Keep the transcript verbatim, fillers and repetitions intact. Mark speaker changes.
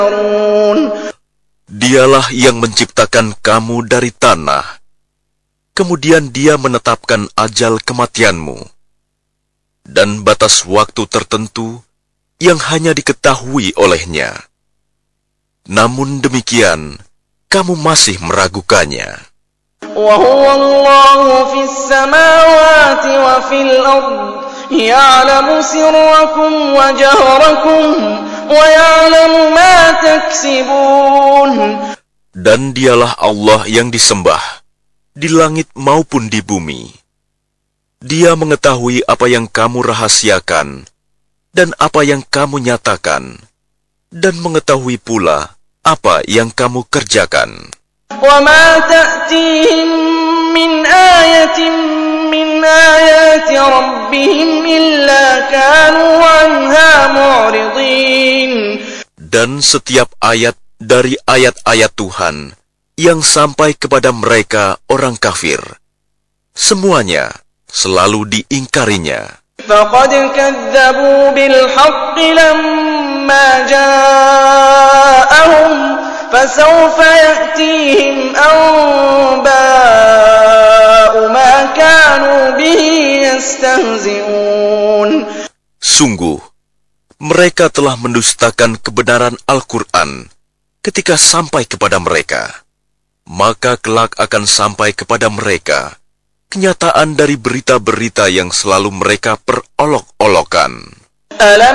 Speaker 1: Dialah yang menciptakan kamu dari tanah, kemudian Dia menetapkan ajal kematianmu, dan batas waktu tertentu yang hanya diketahui olehnya. Namun demikian, kamu masih meragukannya.
Speaker 2: وَهُوَ اللَّهُ فِي السَّمَاوَاتِ وَفِي الْأَرْضِ يَعْلَمُ سِرَّكُمْ وَجَهْرَكُمْ وَيَعْلَمُ مَا تَكْسِبُونَ.
Speaker 1: Dan Dialah Allah yang disembah, di langit maupun di bumi. Dia mengetahui apa yang kamu rahasiakan dan apa yang kamu nyatakan, dan mengetahui pula apa yang kamu kerjakan.
Speaker 2: وَمَا تَأْتِيهِمْ مِنْ آيَةٍ مِنْ آيَاتِ رَبِّهِمْ إِلَّا كَانُوا عَنْهَا مُعْرِضِينَ. Dan
Speaker 1: setiap ayat dari ayat-ayat Tuhan yang sampai kepada mereka orang kafir, semuanya selalu diingkarinya.
Speaker 2: فَقَدْ كَذَّبُوا بِالْحَقِّ لَمَّا جَاءَهُمْ فَسَوْفَ يَأْتِيهِمْ أَنْبَاءُ مَا كَانُوا بِهِ يَسْتَهْزِئُونَ.
Speaker 1: Sungguh, mereka telah mendustakan kebenaran Al-Quran ketika sampai kepada mereka. Maka kelak akan sampai kepada mereka kenyataan dari berita-berita yang selalu mereka perolok-olokan.